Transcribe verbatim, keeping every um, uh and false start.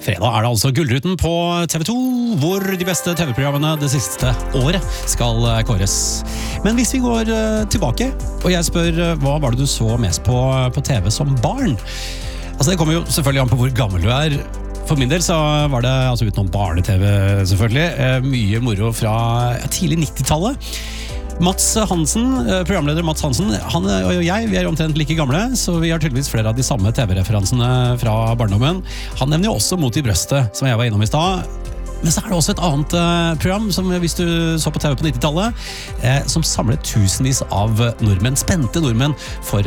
Fredag er det altså Gullruten på T V to, hvor de beste T V-programmene det siste året skal kåres. Men hvis vi går tilbake, og jeg spør hva var det du så mest på på T V som barn? Altså det kommer jo selvfølgelig an på hvor gammel du er. For min del så var det, altså utenom barne-T V selvfølgelig, mye moro fra tidlig nittitallet. Mats Hansen, programleder Mats Hansen, han og jeg, vi er omtrent like gamle, så vi har tydeligvis flere av de samme T V-referansene fra barndommen. Han nevner jo også Mot i brøstet, som jeg var innom i stad. Men så er det også et annet eh, program, som hvis du så på T V på nittitallet, eh, som samlet tusenvis av nordmenn, spente nordmenn, for